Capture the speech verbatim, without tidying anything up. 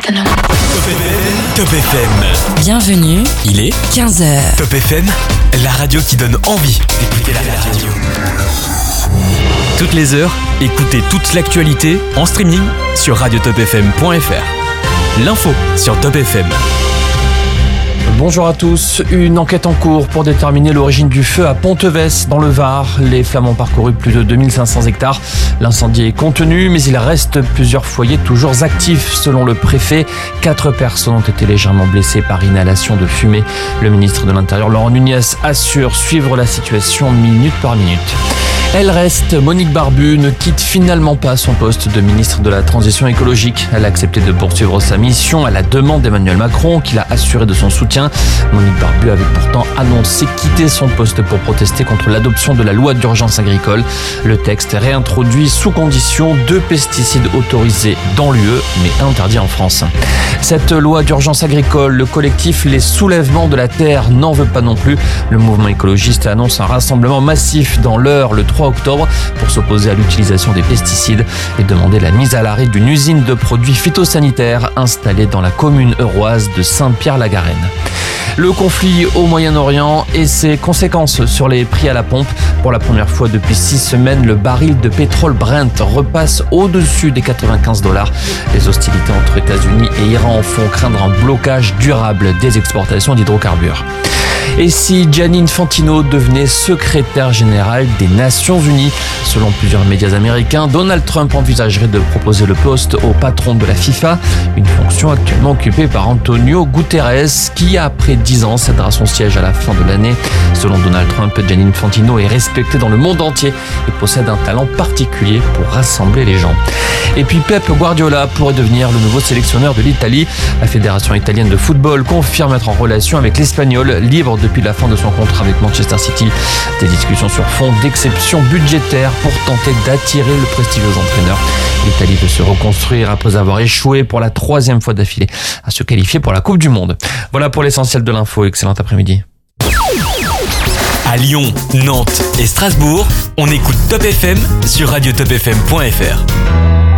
personal. Top F M. Bienvenue, Il est quinze heures. Top F M, la radio qui donne envie d'écouter la radio. Toutes les heures, écoutez toute l'actualité en streaming sur radio top f m point f r. L'info sur Top F M. Bonjour à tous. Une enquête en cours pour déterminer l'origine du feu à Ponteves dans le Var. Les flammes ont parcouru plus de deux mille cinq cents hectares. L'incendie est contenu, mais il reste plusieurs foyers toujours actifs. Selon le préfet, quatre personnes ont été légèrement blessées par inhalation de fumée. Le ministre de l'Intérieur, Laurent Nunez, assure suivre la situation minute par minute. Elle reste, Monique Barbu ne quitte finalement pas son poste de ministre de la Transition écologique. Elle a accepté de poursuivre sa mission à la demande d'Emmanuel Macron, qui l'a assuré de son soutien. Monique Barbu avait pourtant annoncé quitter son poste pour protester contre l'adoption de la loi d'urgence agricole. Le texte réintroduit sous condition deux pesticides autorisés dans l'U E, mais interdits en France. Cette loi d'urgence agricole, le collectif Les Soulèvements de la Terre n'en veut pas non plus. Le mouvement écologiste annonce un rassemblement massif dans l'Eure le trois octobre pour s'opposer à l'utilisation des pesticides et demander la mise à l'arrêt d'une usine de produits phytosanitaires installée dans la commune euroise de Saint-Pierre-la-Garenne. Le conflit au Moyen-Orient et ses conséquences sur les prix à la pompe. Pour la première fois depuis six semaines, le baril de pétrole Brent repasse au-dessus des quatre-vingt-quinze dollars. Les hostilités entre États-Unis et Iran font craindre un blocage durable des exportations d'hydrocarbures. Et si Gianni Infantino devenait secrétaire général des Nations Unies? Selon plusieurs médias américains, Donald Trump envisagerait de proposer le poste au patron de la FIFA, une fonction actuellement occupée par Antonio Guterres, qui après dix ans cédera son siège à la fin de l'année. Selon Donald Trump, Gianni Infantino est respecté dans le monde entier et possède un talent particulier pour rassembler les gens. Et puis Pep Guardiola pourrait devenir le nouveau sélectionneur de l'Italie. La fédération italienne de football confirme être en relation avec l'Espagnol, libre depuis la fin de son contrat avec Manchester City. Des discussions sur fond d'exception budgétaire pour tenter d'attirer le prestigieux entraîneur. L'Italie veut se reconstruire après avoir échoué pour la troisième fois d'affilée à se qualifier pour la Coupe du Monde. Voilà pour l'essentiel de l'info. Excellent après-midi. À Lyon, Nantes et Strasbourg, on écoute Top F M sur radio top f m point f r.